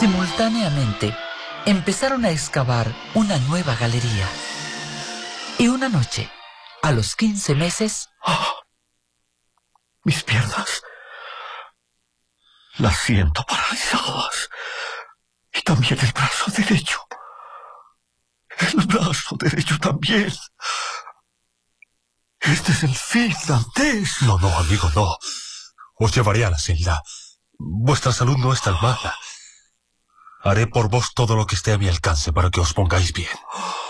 Simultáneamente, empezaron a excavar una nueva galería. Y una noche, a los 15 meses... ¡Oh! Mis piernas las siento paralizadas. Y también el brazo derecho. El brazo derecho también. Este es el fin, Dantes. No, amigo, no. Os llevaré a la celda. Vuestra salud no es tan mala. Haré por vos todo lo que esté a mi alcance para que os pongáis bien.